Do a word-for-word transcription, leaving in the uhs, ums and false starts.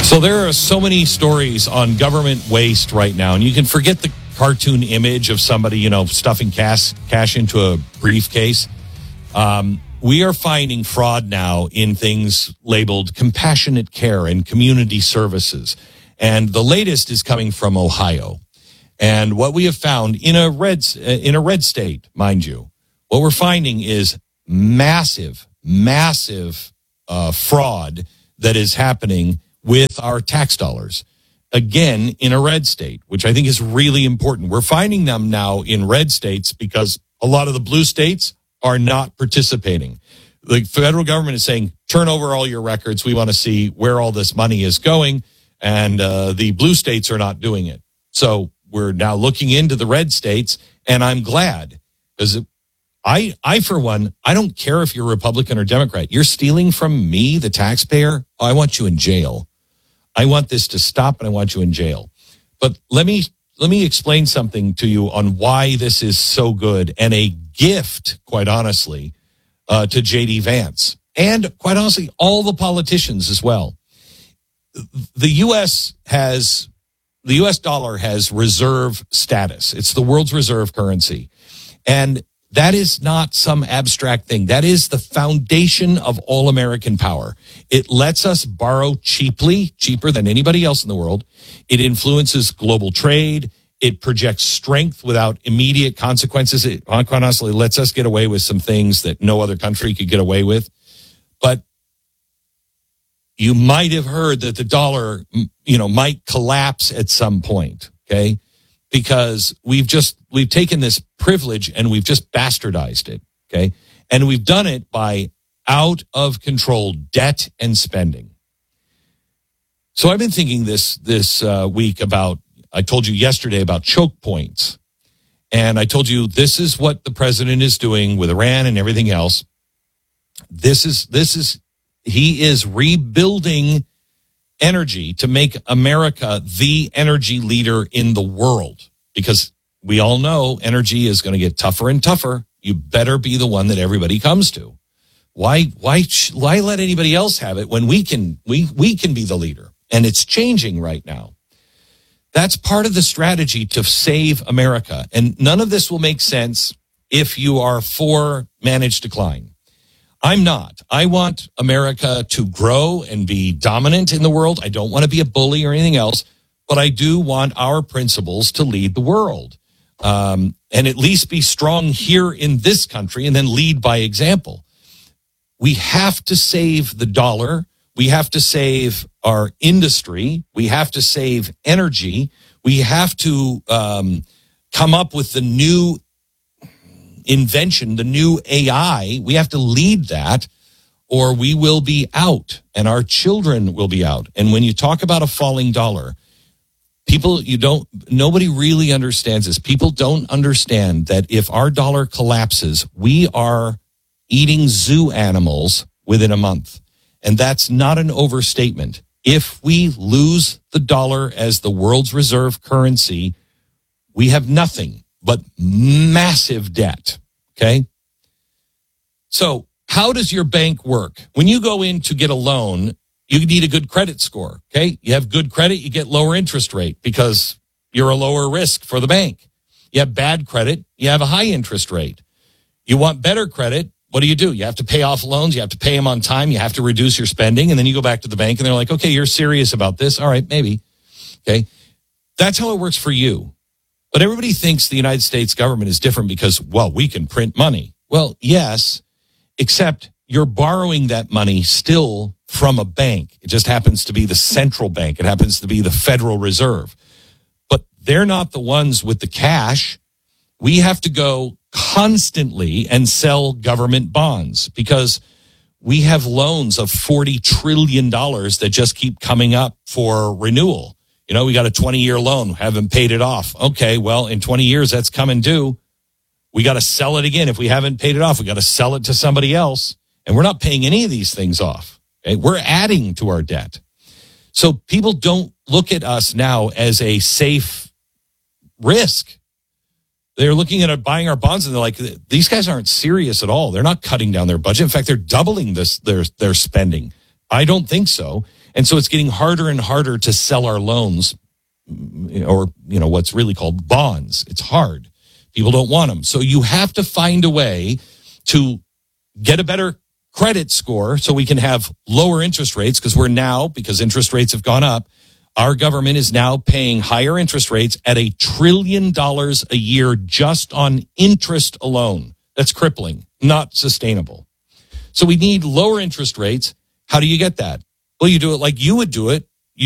So there are so many stories on government waste right now, and you can forget the cartoon image of somebody, you know, stuffing cash, cash into a briefcase. Um, we are finding fraud now in things labeled compassionate care and community services. And the latest is coming from Ohio. And what we have found in a red, in a red state, mind you, what we're finding is massive, massive uh, fraud that is happening with our tax dollars. Again, in a red state, which I think is really important. We're finding them now in red states because a lot of the blue states are not participating. The federal government is saying, turn over all your records. We want to see where all this money is going. And uh, the blue states are not doing it. So we're now looking into the red states, and I'm glad because I, I, for one, I don't care if you're Republican or Democrat. You're stealing from me, the taxpayer. I want you in jail. I want this to stop, and I want you in jail. But let me let me explain something to you on why this is so good and a gift, quite honestly, uh, to J D Vance and, quite honestly, all the politicians as well. The U S has the U S dollar has reserve status. It's the world's reserve currency, and that is not some abstract thing. That is the foundation of all American power. It lets us borrow cheaply, cheaper than anybody else in the world. It influences global trade. It projects strength without immediate consequences. It, quite honestly, lets us get away with some things that no other country could get away with. But you might have heard that the dollar, you know, might collapse at some point, okay? Because we've just, we've taken this privilege and we've just bastardized it, okay? And we've done it by out of control debt and spending. So I've been thinking this, this uh, week about, I told you yesterday about choke points. And I told you this is what the president is doing with Iran and everything else. This is, this is, he is rebuilding energy to make America the energy leader in the world, because we all know energy is going to get tougher and tougher. You better be the one that everybody comes to. Why, why, why let anybody else have it when we can, we, we can be the leader? And it's changing right now. That's part of the strategy to save America. And none of this will make sense if you are for managed decline. I'm not. I want America to grow and be dominant in the world. I don't want to be a bully or anything else, but I do want our principles to lead the world, um, and at least be strong here in this country and then lead by example. We have to save the dollar. We have to save our industry. We have to save energy. We have to um, come up with the new invention, the new A I. We have to lead that, or we will be out and our children will be out. And when you talk about a falling dollar, people, you don't, nobody really understands this. People don't understand that if our dollar collapses, we are eating zoo animals within a month. And that's not an overstatement. If we lose the dollar as the world's reserve currency, we have nothing but massive debt, okay? So how does your bank work? When you go in to get a loan, you need a good credit score, okay? You have good credit, you get lower interest rate because you're a lower risk for the bank. You have bad credit, you have a high interest rate. You want better credit, what do you do? You have to pay off loans, you have to pay them on time, you have to reduce your spending, and then you go back to the bank and they're like, okay, you're serious about this? All right, maybe, okay? That's how it works for you. But everybody thinks the United States government is different because, well, we can print money. Well, yes, except you're borrowing that money still from a bank. It just happens to be the central bank. It happens to be the Federal Reserve. But they're not the ones with the cash. We have to go constantly and sell government bonds because we have loans of forty trillion dollars that just keep coming up for renewal. You know, we got a twenty-year loan, haven't paid it off. Okay, well, in twenty years, that's coming due. We got to sell it again. If we haven't paid it off, we got to sell it to somebody else. And we're not paying any of these things off. Okay? We're adding to our debt. So people don't look at us now as a safe risk. They're looking at buying our bonds and they're like, these guys aren't serious at all. They're not cutting down their budget. In fact, they're doubling this their their spending. I don't think so. And so it's getting harder and harder to sell our loans, or, you know, what's really called bonds. It's hard. People don't want them. So you have to find a way to get a better credit score so we can have lower interest rates, because we're now, because interest rates have gone up, our government is now paying higher interest rates at a trillion dollars a year just on interest alone. That's crippling, not sustainable. So we need lower interest rates. How do you get that? Well, you do it like you would do it